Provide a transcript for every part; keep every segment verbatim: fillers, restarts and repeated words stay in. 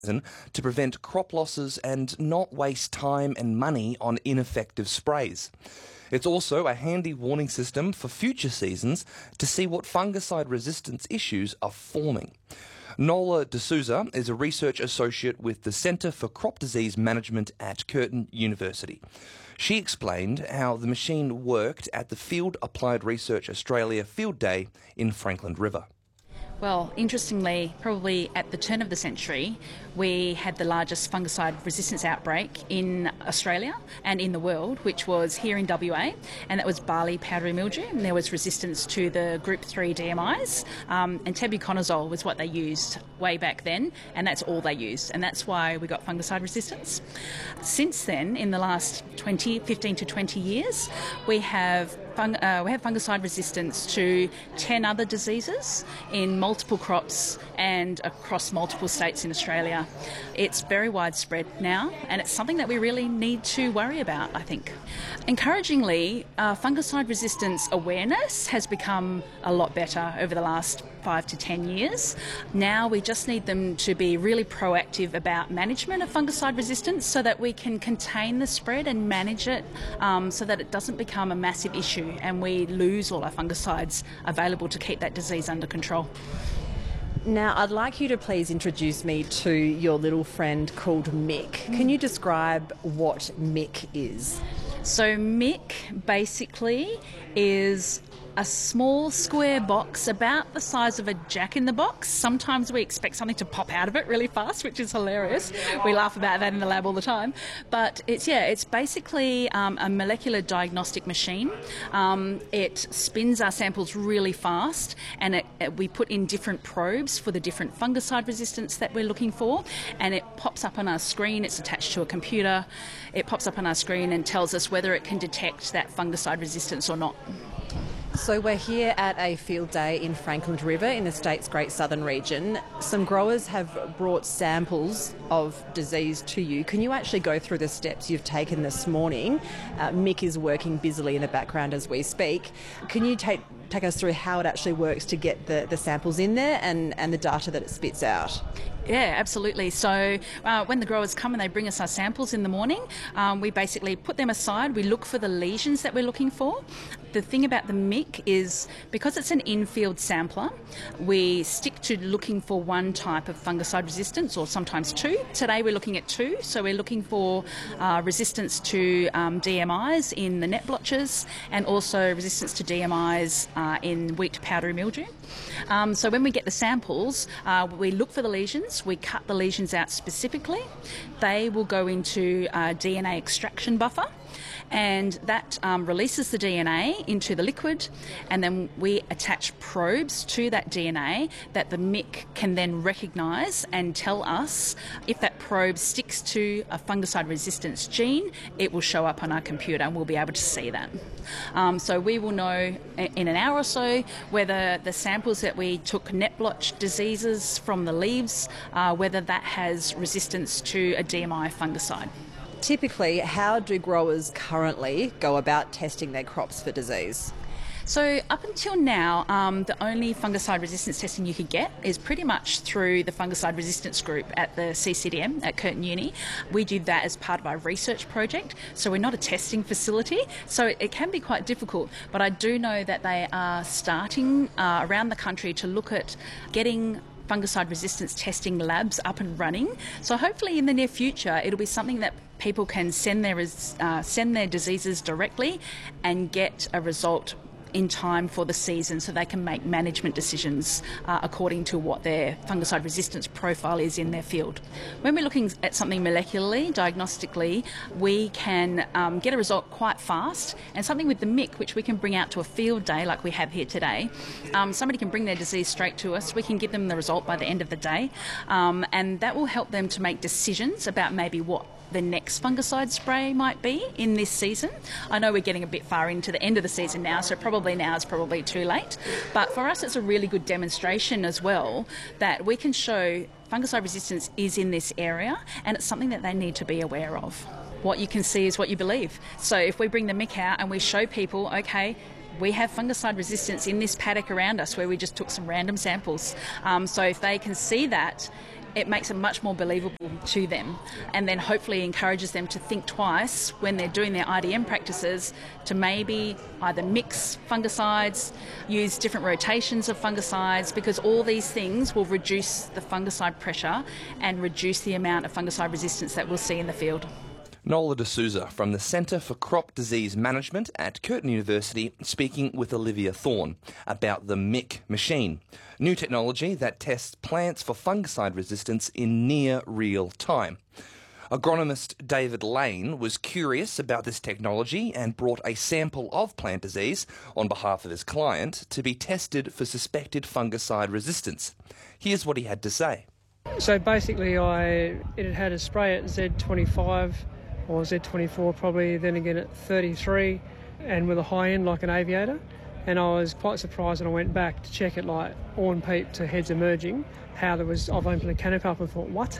to prevent crop losses and not waste time and money on ineffective sprays. It's also a handy warning system for future seasons to see what fungicide resistance issues are forming. Nola D'Souza is a research associate with the Centre for Crop Disease Management at Curtin University. She explained how the machine worked at the Field Applied Research Australia Field Day in Franklin River. Well, interestingly, probably at the turn of the century, we had the largest fungicide resistance outbreak in Australia and in the world, which was here in W A, and that was barley powdery mildew, and there was resistance to the group three D M Is, um, and tebuconazole was what they used way back then, and that's all they used, and that's why we got fungicide resistance. Since then, in the last twenty, fifteen to twenty years, we have Fung, uh, we have fungicide resistance to ten other diseases in multiple crops and across multiple states in Australia. It's very widespread now, and it's something that we really need to worry about, I think. Encouragingly, uh, fungicide resistance awareness has become a lot better over the last five to ten years. Now we just need them to be really proactive about management of fungicide resistance so that we can contain the spread and manage it um, so that it doesn't become a massive issue and we lose all our fungicides available to keep that disease under control. Now, I'd like you to please introduce me to your little friend called Mick. Can you describe what Mick is? So Mick basically is a small square box about the size of a jack-in-the-box. Sometimes we expect something to pop out of it really fast, which is hilarious. We laugh about that in the lab all the time. But it's, yeah, it's basically um, a molecular diagnostic machine. Um, it spins our samples really fast, and it, it, we put in different probes for the different fungicide resistance that we're looking for, and it pops up on our screen. It's attached to a computer. It pops up on our screen and tells us whether it can detect that fungicide resistance or not. So we're here at a field day in Franklin River in the state's Great Southern region. Some growers have brought samples of disease to you. Can you actually go through the steps you've taken this morning? Uh, Mick is working busily in the background as we speak. Can you take take us through how it actually works to get the, the samples in there and, and the data that it spits out? Yeah, absolutely. So uh, when the growers come and they bring us our samples in the morning, um, we basically put them aside. We look for the lesions that we're looking for. The thing about the Mick is because it's an in-field sampler, we stick to looking for one type of fungicide resistance or sometimes two. Today we're looking at two, so we're looking for uh, resistance to um, D M Is in the net blotches and also resistance to D M Is uh, in wheat powdery mildew. Um, so when we get the samples, uh, we look for the lesions, we cut the lesions out specifically. They will go into a D N A extraction buffer, and that um, releases the D N A into the liquid, and then we attach probes to that D N A that the Mick can then recognise and tell us if that probe sticks to a fungicide resistance gene. It will show up on our computer and we'll be able to see that. Um, so we will know in an hour or so whether the samples that we took net blotch diseases from the leaves, uh, whether that has resistance to a D M I fungicide. Typically, how do growers currently go about testing their crops for disease? So up until now, um, the only fungicide resistance testing you could get is pretty much through the fungicide resistance group at the C C D M at Curtin Uni. We do that as part of our research project, so we're not a testing facility, so it, it can be quite difficult. But I do know that they are starting uh, around the country to look at getting fungicide resistance testing labs up and running. So hopefully in the near future it'll be something that people can send their uh, send their diseases directly and get a result in time for the season so they can make management decisions uh, according to what their fungicide resistance profile is in their field. When we're looking at something molecularly, diagnostically, we can um, get a result quite fast, and something with the Mick, which we can bring out to a field day like we have here today. Um, somebody can bring their disease straight to us. We can give them the result by the end of the day, um, and that will help them to make decisions about maybe what the next fungicide spray might be in this season. I know we're getting a bit far into the end of the season now, so probably now is probably too late. But for us, it's a really good demonstration as well that we can show fungicide resistance is in this area, and it's something that they need to be aware of. What you can see is what you believe. So if we bring the Mick out and we show people, okay, we have fungicide resistance in this paddock around us where we just took some random samples. Um, so if they can see that, it makes it much more believable to them, and then hopefully encourages them to think twice when they're doing their I D M practices to maybe either mix fungicides, use different rotations of fungicides, because all these things will reduce the fungicide pressure and reduce the amount of fungicide resistance that we'll see in the field. Nola D'Souza from the Centre for Crop Disease Management at Curtin University speaking with Olivia Thorne about the M I C machine, new technology that tests plants for fungicide resistance in near real time. Agronomist David Lane was curious about this technology and brought a sample of plant disease on behalf of his client to be tested for suspected fungicide resistance. Here's what he had to say. So basically I it had a spray at Z twenty-five or Z twenty-four probably, then again at thirty-three, and with a high end like an aviator. And I was quite surprised when I went back to check it, like on peep to heads emerging, how there was, I've opened the canopy up and thought, what?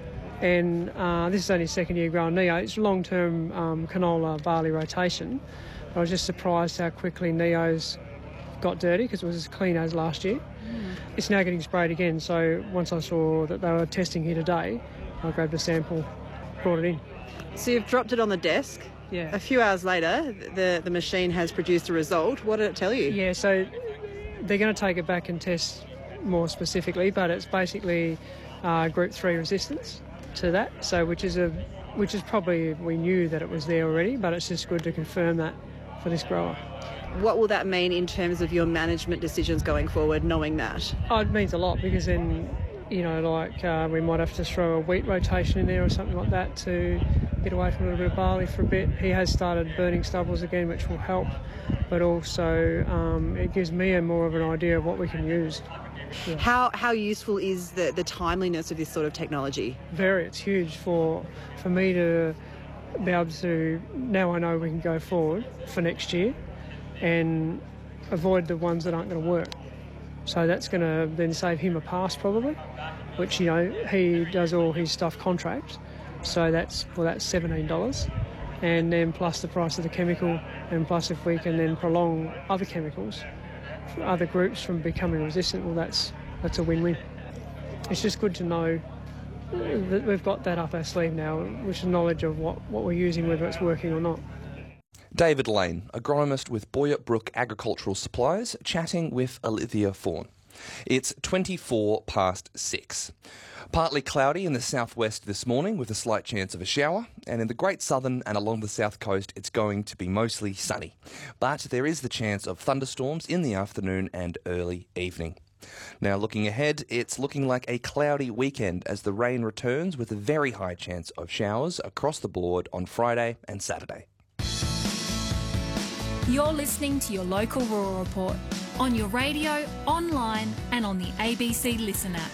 And uh, this is only second year growing Neo. It's long-term um, canola barley rotation. I was just surprised how quickly Neo's got dirty because it was as clean as last year. Mm. It's now getting sprayed again, so once I saw that they were testing here today, I grabbed a sample, brought it in. So you've dropped it on the desk. Yeah. A few hours later, the, the machine has produced a result. What did it tell you? Yeah, so they're going to take it back and test more specifically, but it's basically uh, group three resistance to that, so which is a which is probably, we knew that it was there already, but it's just good to confirm that for this grower. What will that mean in terms of your management decisions going forward, knowing that? Oh, it means a lot, because then, you know, like uh, we might have to throw a wheat rotation in there or something like that to get away from a little bit of barley for a bit. He has started burning stubbles again, which will help, but also um, it gives me a more of an idea of what we can use. Yeah. How how useful is the, the timeliness of this sort of technology? Very, it's huge for for me to be able to, now I know we can go forward for next year and avoid the ones that aren't going to work. So that's going to then save him a pass probably, which, you know, he does all his stuff contract, so that's, well, that's seventeen dollars. And then plus the price of the chemical, and plus if we can then prolong other chemicals, other groups from becoming resistant, well, that's that's a win-win. It's just good to know that we've got that up our sleeve now, which is knowledge of what, what we're using, whether it's working or not. David Lane, agronomist with Boyart Brook Agricultural Supplies, chatting with Olivia Thorne. It's twenty-four past six. Partly cloudy in the southwest this morning with a slight chance of a shower, and in the Great Southern and along the south coast it's going to be mostly sunny. But there is the chance of thunderstorms in the afternoon and early evening. Now looking ahead, it's looking like a cloudy weekend as the rain returns with a very high chance of showers across the board on Friday and Saturday. You're listening to your local rural report on your radio, online and on the A B C Listen app.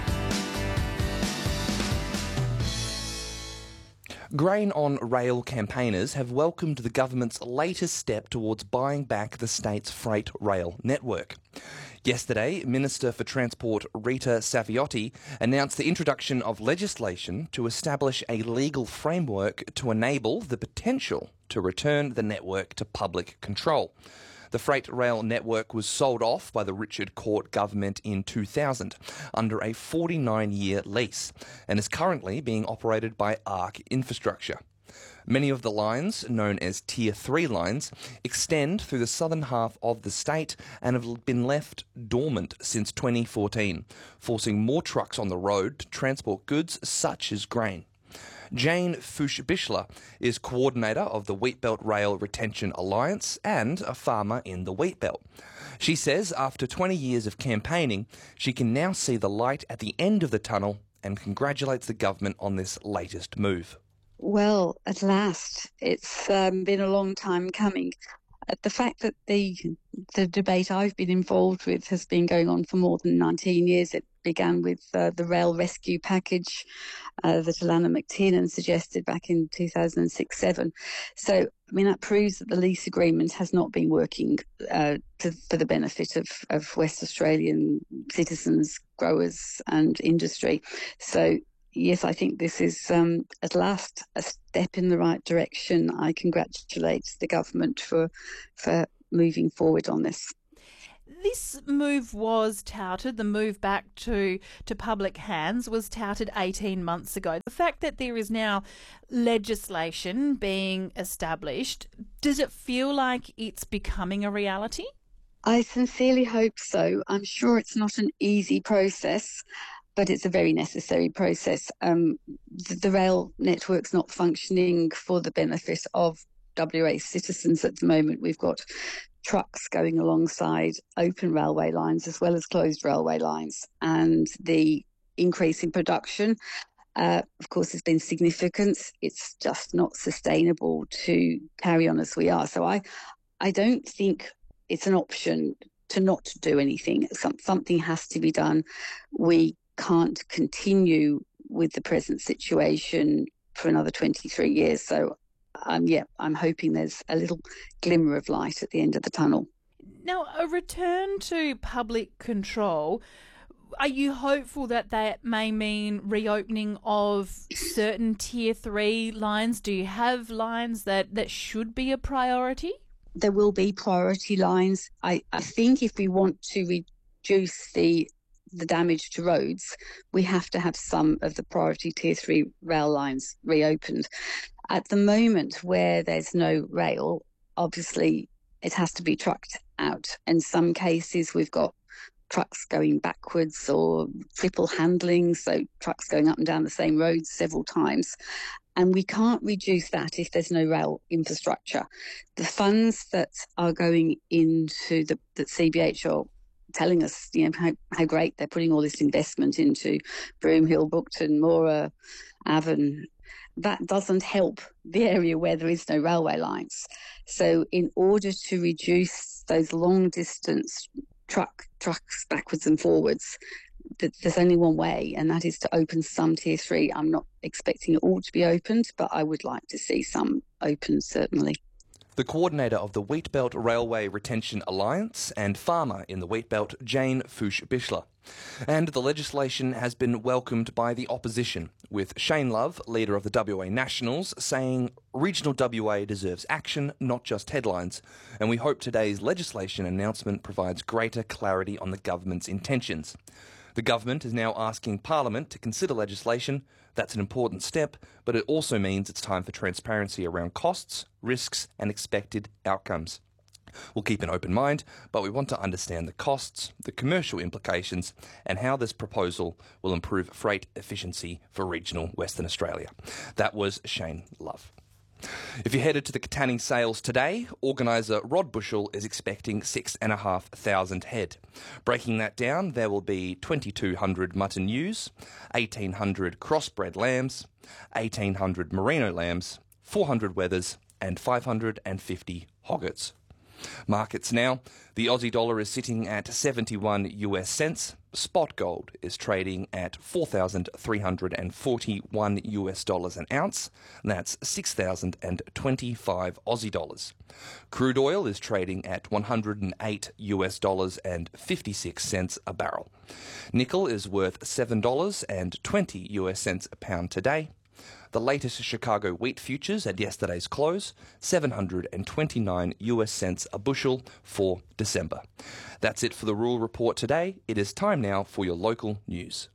Grain on Rail campaigners have welcomed the government's latest step towards buying back the state's freight rail network. Yesterday, Minister for Transport Rita Saviotti announced the introduction of legislation to establish a legal framework to enable the potential to return the network to public control. The freight rail network was sold off by the Richard Court government in two thousand under a forty-nine year lease and is currently being operated by ARC Infrastructure. Many of the lines, known as Tier three lines, extend through the southern half of the state and have been left dormant since twenty fourteen, forcing more trucks on the road to transport goods such as grain. Jane Fuchs-Bischler is coordinator of the Wheatbelt Rail Retention Alliance and a farmer in the Wheatbelt. She says after twenty years of campaigning, she can now see the light at the end of the tunnel and congratulates the government on this latest move. Well, at last. It's um, been a long time coming. Uh, the fact that the the debate I've been involved with has been going on for more than nineteen years. It began with uh, the rail rescue package uh, that Alana McTiernan suggested back in two thousand six seven. So, I mean, that proves that the lease agreement has not been working uh, to, for the benefit of, of West Australian citizens, growers and industry. So, yes, I think this is um, at last a step in the right direction. I congratulate the government for for moving forward on this. this move was touted, the move back to, to public hands was touted eighteen months ago. The fact that there is now legislation being established, does it feel like it's becoming a reality? I sincerely hope so. I'm sure it's not an easy process, but it's a very necessary process. Um, the, the rail network's not functioning for the benefit of W A citizens at the moment. We've got trucks going alongside open railway lines as well as closed railway lines, and the increase in production, uh, of course, has been significant. It's just not sustainable to carry on as we are. So I, I don't think it's an option to not do anything. Some, something has to be done. We can't continue with the present situation for another twenty-three years. So, um, yeah, I'm hoping there's a little glimmer of light at the end of the tunnel. Now, a return to public control, are you hopeful that that may mean reopening of certain tier three lines? Do you have lines that, that should be a priority? There will be priority lines. I, I think if we want to reduce the the damage to roads, we have to have some of the priority tier three rail lines reopened. At the moment, where there's no rail, obviously it has to be trucked out. In some cases, we've got trucks going backwards or triple handling, so trucks going up and down the same roads several times. And we can't reduce that if there's no rail infrastructure. The funds that are going into the, the C B H are telling us, you know, how, how great they're putting all this investment into Broome Hill, Bookton, Mora, Avon. That doesn't help the area where there is no railway lines. So in order to reduce those long distance truck trucks backwards and forwards, there's only one way, and that is to open some tier three. I'm not expecting it all to be opened, but I would like to see some open, certainly. The coordinator of the Wheatbelt Railway Retention Alliance and farmer in the Wheatbelt, Jane Fuchs-Bichler. And the legislation has been welcomed by the opposition, with Shane Love, leader of the W A Nationals, saying regional W A deserves action, not just headlines. And we hope today's legislation announcement provides greater clarity on the government's intentions. The government is now asking Parliament to consider legislation. That's an important step, but it also means it's time for transparency around costs, risks and expected outcomes. We'll keep an open mind, but we want to understand the costs, the commercial implications, and how this proposal will improve freight efficiency for regional Western Australia. That was Shane Love. If you headed to the Katanning sales today, organiser Rod Bushell is expecting six thousand five hundred head. Breaking that down, there will be twenty-two hundred mutton ewes, eighteen hundred crossbred lambs, eighteen hundred merino lambs, four hundred wethers and five hundred fifty hoggets. Markets now. The Aussie dollar is sitting at seventy-one U S cents. Spot gold is trading at four thousand three hundred forty-one U S dollars an ounce. That's six thousand twenty-five Aussie dollars. Crude oil is trading at one hundred eight U S dollars and fifty-six cents a barrel. Nickel is worth seven dollars and twenty U S cents a pound today. The latest Chicago wheat futures at yesterday's close, seven hundred twenty-nine U S cents a bushel for December. That's it for the Rural Report today. It is time now for your local news.